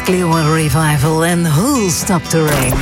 Clearwater Revival en Who'll Stop the Rain.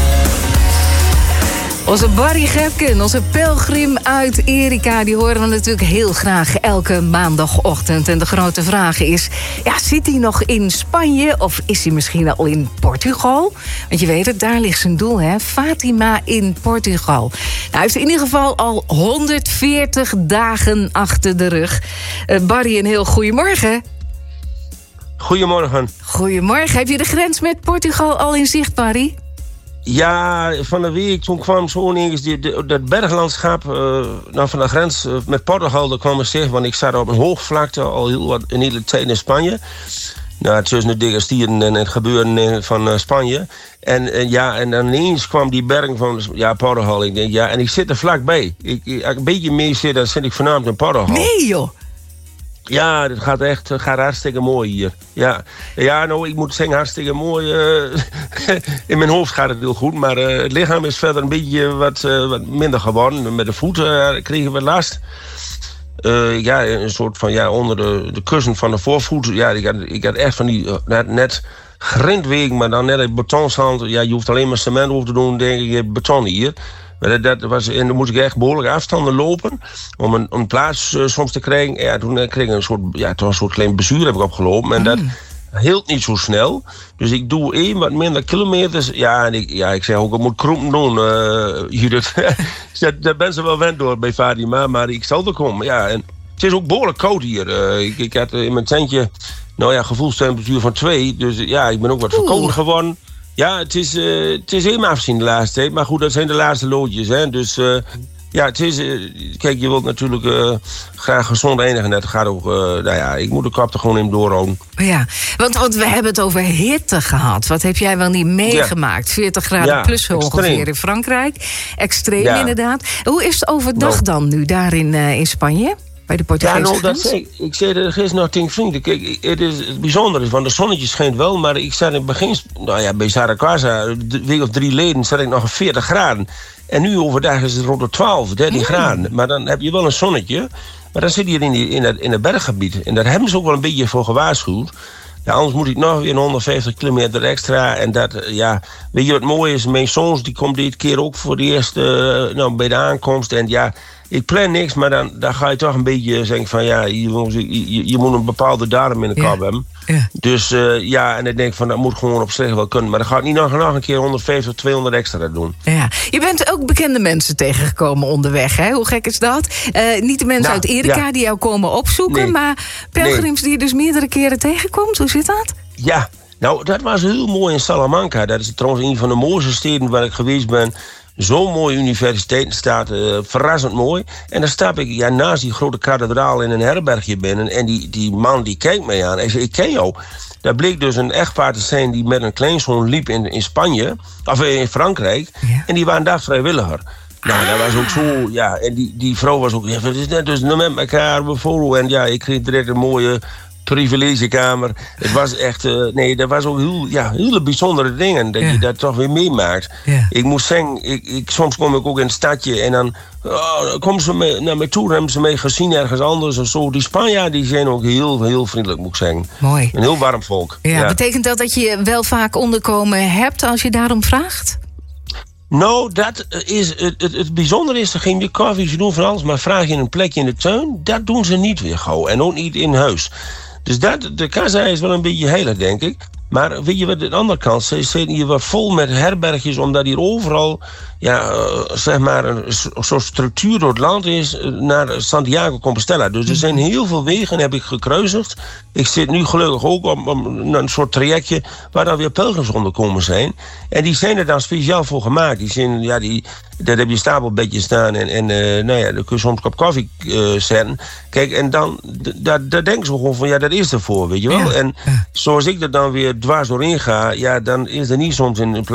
Onze Barry Gepken, onze pelgrim uit Erika, die horen we natuurlijk heel graag elke maandagochtend. En de grote vraag is, zit hij nog in Spanje of is hij misschien al in Portugal? Want je weet het, daar ligt zijn doel, hè? Fatima in Portugal. Nou, hij heeft in ieder geval al 140 dagen achter de rug. Barry, een heel goedemorgen. Goedemorgen. Goedemorgen. Heb je de grens met Portugal al in zicht, Barry? Ja, van de week toen kwam zo ineens dat berglandschap van de grens met Portugal. Daar kwam ik zeggen, want ik zat op een hoogvlakte al een hele tijd in Spanje. Nou, tussen de dikke stieren en het gebeuren van Spanje. En dan ineens kwam die berg van Portugal. Ik denk, en ik zit er vlakbij. Als ik een beetje mee zit, dan zit ik vanavond in Portugal. Nee, joh. Ja, het gaat hartstikke mooi hier. Ja, nou, ik moet zeggen, hartstikke mooi. In mijn hoofd gaat het heel goed, maar het lichaam is verder een beetje wat minder geworden. Met de voeten kregen we last. Een soort van, onder de kussen van de voorvoet. Ja, ik had echt van die net grindwegen, maar dan net een betonshand. Ja, je hoeft alleen maar cement over te doen, denk ik, je hebt beton hier. Maar en dan moest ik echt behoorlijk afstanden lopen om een plaats soms te krijgen. Ja, toen kreeg ik een soort klein bezuur heb ik opgelopen. En dat hield niet zo snel. Dus ik doe wat minder kilometers. Ik zeg ook, ik moet kroepen doen, Judith. Daar ben ze wel wend door bij Fatima, maar ik zal er komen. Ja, en het is ook behoorlijk koud hier. Ik had in mijn tentje, gevoelstemperatuur van 2. Dus ik ben ook wat verkouden geworden. Ja, het is helemaal afzien de laatste tijd. Maar goed, dat zijn de laatste loodjes. Hè? Dus het is... kijk, je wilt natuurlijk graag gezond eindigen. Dat gaat ook... ik moet de kap er gewoon in doorhouden. Ja, want we hebben het over hitte gehad. Wat heb jij wel niet meegemaakt? 40 graden plus ongeveer in Frankrijk. Extreem inderdaad. Hoe is het overdag dan nu daar in Spanje? Bij de Portugese grens? Ik zei er gisteren nog tegen vrienden. Kijk, het bijzondere is, want de zonnetje schijnt wel, maar ik zat in het begin, bij Saragossa, een week of 3 geleden, zat ik nog op 40 graden. En nu overdag is het rond de 12, 13 graden. Maar dan heb je wel een zonnetje. Maar dan zit je in het berggebied. En daar hebben ze ook wel een beetje voor gewaarschuwd. Ja, anders moet ik nog weer 150 kilometer extra. En dat, weet je wat mooi is? Mijn zoons, die komt dit keer ook voor de eerste, bij de aankomst. En ik plan niks, maar dan ga je toch een beetje zeggen van... je moet een bepaalde datum in de kap hebben. Ja. Dus en dan denk ik van, dat moet gewoon op zich wel kunnen. Maar dan ga ik niet nog een keer 150, 200 extra doen. Ja. Je bent ook bekende mensen tegengekomen onderweg, hè? Hoe gek is dat? Niet de mensen uit Erika die jou komen opzoeken... maar pelgrims die je dus meerdere keren tegenkomt. Hoe zit dat? Ja, nou, dat was heel mooi in Salamanca. Dat is trouwens een van de mooiste steden waar ik geweest ben... Zo'n mooie universiteit staat, verrassend mooi. En dan stap ik naast die grote kathedraal in een herbergje binnen. En die man die kijkt mij aan. Hij zei, ik ken jou. Dat bleek dus een echtpaar te zijn die met een kleinzoon liep in Spanje. Of in Frankrijk. Ja. En die waren daar vrijwilliger. Nou, dat was ook zo, En die vrouw was ook... het is net dus met elkaar bevolen. En ik kreeg direct een mooie... privilegekamer. Het was echt... dat was ook hele bijzondere dingen. Dat je dat toch weer meemaakt. Ja. Ik moet zeggen, soms kom ik ook in het stadje... en dan komen ze naar mij toe... hebben ze mij gezien ergens anders of zo. Die Spanjaarden die zijn ook heel, heel vriendelijk, moet ik zeggen. Mooi. Een heel warm volk. Ja. Betekent dat je wel vaak onderkomen hebt... als je daarom vraagt? Nou, dat is het bijzondere is, er geen meer koffie, ze doen van alles... maar vraag je een plekje in de tuin, dat doen ze niet weer gauw. En ook niet in huis. Dus de casa is wel een beetje heilig, denk ik. Maar weet je wat, aan de andere kant, ze zitten hier wel vol met herbergjes... omdat hier overal, een soort structuur door het land is... naar Santiago Compostela. Dus er zijn heel veel wegen, heb ik gekruisigd. Ik zit nu gelukkig ook op een soort trajectje... waar dan weer pelgrims onderkomen zijn. En die zijn er dan speciaal voor gemaakt. Die zijn, daar heb je stapelbedjes staan... en dan kun je soms een kop koffie zetten. Kijk, en dan, daar denken ze gewoon van... dat is ervoor, weet je wel. Ja. En zoals ik er dan weer dwars doorheen ga... dan is er niet soms in